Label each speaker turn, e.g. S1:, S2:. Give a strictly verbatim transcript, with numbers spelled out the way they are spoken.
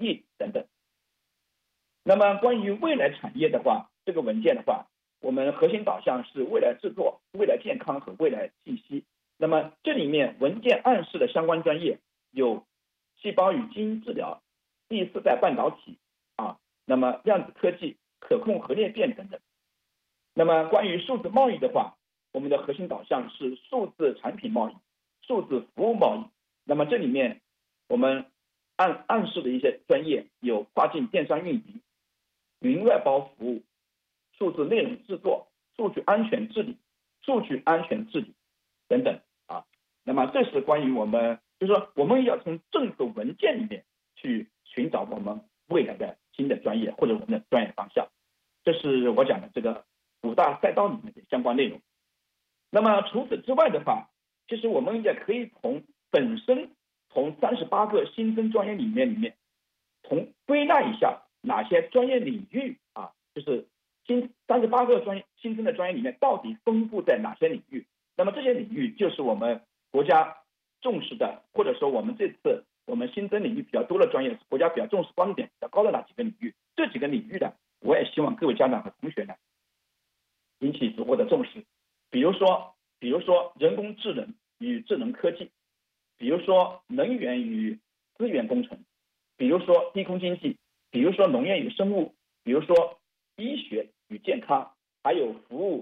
S1: 力等等。那么关于未来产业的话，这个文件的话，我们核心导向是未来制作、未来健康和未来信息。那么这里面文件暗示的相关专业有细胞与基因治疗、第四代半导体啊，那么量子科技、可控核裂变等等。那么关于数字贸易的话，我们的核心导向是数字产品贸易、数字服务贸易。那么这里面我们暗暗示的一些专业有跨境电商运营、云外包服务、数字内容制作、数据安全治理、数据安全治理等等啊。那么这是关于我们，就是说我们要从政策文件里面去寻找我们未来的新的专业或者我们的专业方向。这是我讲的这个五大赛道里面的相关内容。那么除此之外的话，其实我们也可以从本身从三十八个新增专业里面里面，从归纳一下哪些专业领域啊，就是新三十八个专业新增的专业里面到底分布在哪些领域？那么这些领域就是我们国家重视的，或者说我们这次我们新增领域比较多的专业，国家比较重视关注点比较高的哪几个领域？这几个领域呢，我也希望各位家长和同学呢引起足够的重视。比如说，比如说人工智能与智能科技，比如说能源与资源工程，比如说低空经济，比如说农业与生物，比如说医学与健康，还有服务